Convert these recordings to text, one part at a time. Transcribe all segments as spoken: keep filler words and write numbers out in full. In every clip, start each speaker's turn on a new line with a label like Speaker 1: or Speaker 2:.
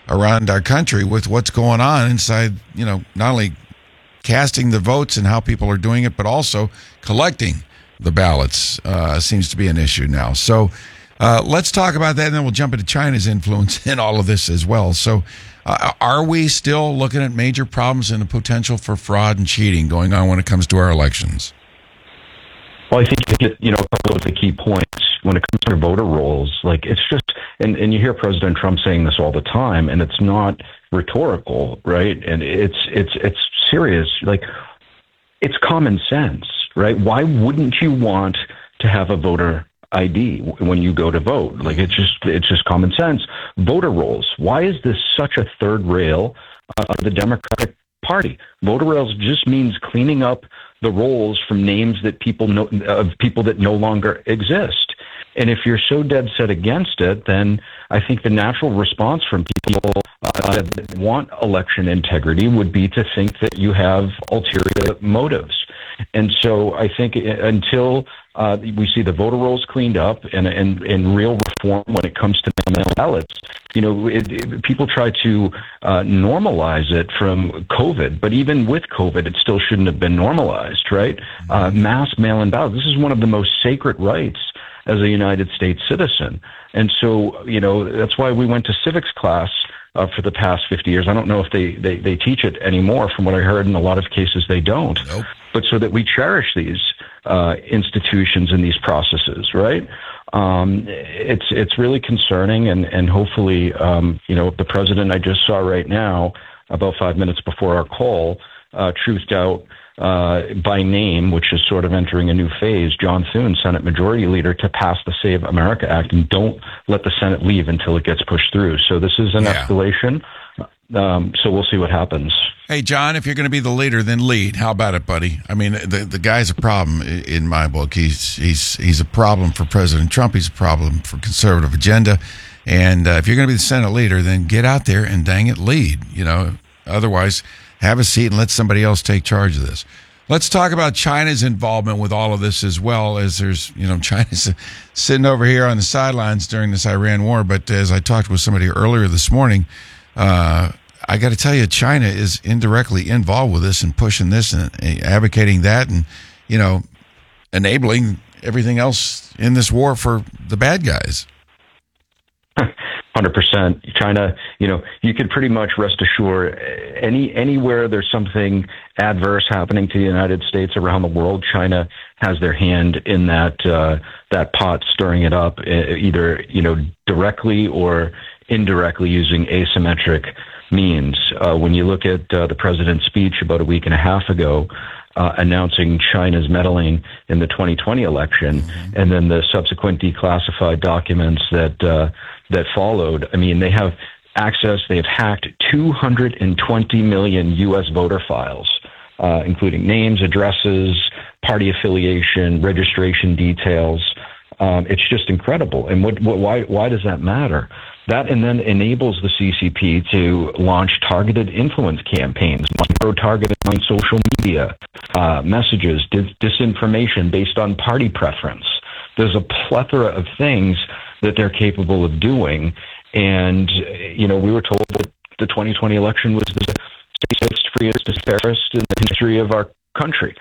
Speaker 1: around our country with what's going on inside, you know, not only casting the votes and how people are doing it, but also collecting the ballots uh, seems to be an issue now. So uh, let's talk about that, and then we'll jump into China's influence in all of this as well. So uh, are we still looking at major problems and the potential for fraud and cheating going on when it comes to our elections?
Speaker 2: Well, I think, you know, a couple of the key points when it comes to voter rolls, like it's just, and, and you hear President Trump saying this all the time, and it's not rhetorical, right? And it's, it's, it's serious. Like, it's common sense, right? Why wouldn't you want to have a voter I D when you go to vote? Like, it's just, it's just common sense. Voter rolls. Why is this such a third rail uh, of the Democratic Party? Voter rolls just means cleaning up the rolls from names that people know, of people that no longer exist. And if you're so dead set against it, then I think the natural response from people uh, that want election integrity would be to think that you have ulterior motives. And so I think until uh, we see the voter rolls cleaned up and, and, and real reform when it comes to mail ballots, you know, it, it, people try to uh, normalize it from COVID, but even with COVID, it still shouldn't have been normalized, right? Uh, mass mail-in ballots. This is one of the most sacred rights as a United States citizen. And so, you know, that's why we went to civics class uh, for the past fifty years. I don't know if they, they, they teach it anymore. From what I heard, in a lot of cases, they don't.
Speaker 1: Nope.
Speaker 2: But so that we cherish these uh, institutions and these processes, right? Um, it's it's really concerning, and and hopefully, um, you know, the president I just saw right now, about five minutes before our call, uh, truthed out uh, by name, which is sort of entering a new phase, John Thune, Senate Majority Leader, to pass the Save America Act, and don't let the Senate leave until it gets pushed through. So this is an
Speaker 1: yeah.
Speaker 2: escalation. Um, so we'll see what happens.
Speaker 1: Hey, John, if you're going to be the leader, then lead. How about it, buddy? I mean, the the guy's a problem in my book. He's he's he's a problem for President Trump. He's a problem for conservative agenda. And uh, if you're going to be the Senate leader, then get out there and dang it, lead. You know, otherwise, have a seat and let somebody else take charge of this. Let's talk about China's involvement with all of this as well, as there's, you know, China's sitting over here on the sidelines during this Iran war. But as I talked with somebody earlier this morning, uh, I got to tell you, China is indirectly involved with this and pushing this and advocating that and, you know, enabling everything else in this war for the bad guys.
Speaker 2: one hundred percent. China, you know, you can pretty much rest assured any anywhere there's something adverse happening to the United States around the world, China has their hand in that uh, that pot, stirring it up, either, you know, directly or indirectly using asymmetric means. Uh, when you look at uh, the president's speech about a week and a half ago, uh, announcing China's meddling in the twenty twenty election, mm-hmm. and then the subsequent declassified documents that uh, that followed, I mean, they have access, they have hacked two hundred twenty million U S voter files, uh, including names, addresses, party affiliation, registration details. Um, it's just incredible. And what, what, why, why does that matter? That and then enables the C C P to launch targeted influence campaigns, micro-targeted on social media, uh, messages, dis- disinformation based on party preference. There's a plethora of things that they're capable of doing. And, you know, we were told that the twenty twenty election was the safest, freest, fairest in the history of our country.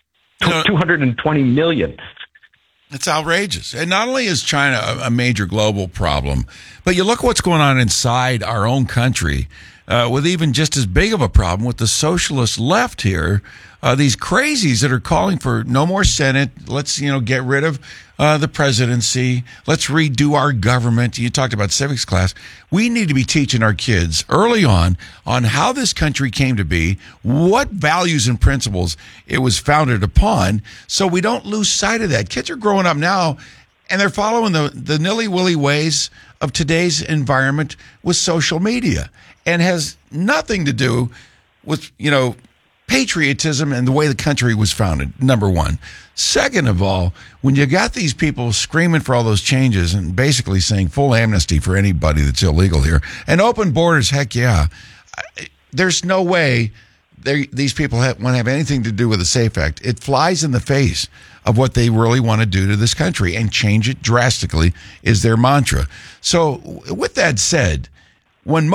Speaker 2: two hundred twenty million.
Speaker 1: It's outrageous. And not only is China a, a major global problem, but you look what's going on inside our own country uh, with even just as big of a problem with the socialist left here. Uh, these crazies that are calling for no more Senate. Let's, you know, get rid of uh, the presidency. Let's redo our government. You talked about civics class. We need to be teaching our kids early on on how this country came to be, what values and principles it was founded upon, so we don't lose sight of that. Kids are growing up now, and they're following the, the nilly-willy ways of today's environment with social media, and has nothing to do with, you know, patriotism and the way the country was founded, number one. Second of all, when you got these people screaming for all those changes and basically saying full amnesty for anybody that's illegal here and open borders, heck yeah, there's no way these people have, want to have anything to do with the SAFE Act. It flies in the face of what they really want to do to this country, and change it drastically is their mantra. So with that said, when